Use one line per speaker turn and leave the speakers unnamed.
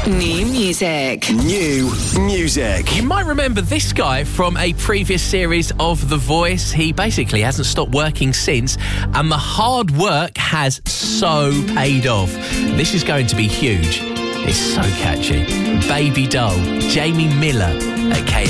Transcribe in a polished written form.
New music.
New music.
You might remember this guy from a previous series of The Voice. He basically hasn't stopped working since, and the hard work has so paid off. This is going to be huge. It's so catchy. Baby Doll, Jamie Miller, aka